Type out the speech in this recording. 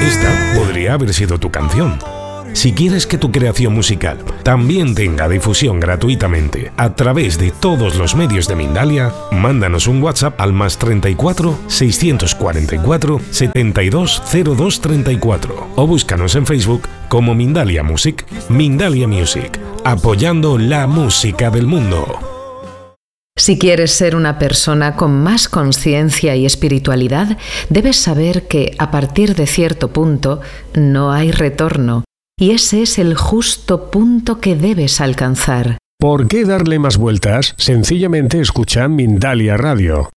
Esta podría haber sido tu canción. Si quieres que tu creación musical también tenga difusión gratuitamente a través de todos los medios de Mindalia, mándanos un WhatsApp al +34 644 720234 o búscanos en Facebook como Mindalia Music. Mindalia Music, apoyando la música del mundo. Si quieres ser una persona con más conciencia y espiritualidad, debes saber que a partir de cierto punto no hay retorno. Y ese es el justo punto que debes alcanzar. ¿Por qué darle más vueltas? Sencillamente escucha Mindalia Radio.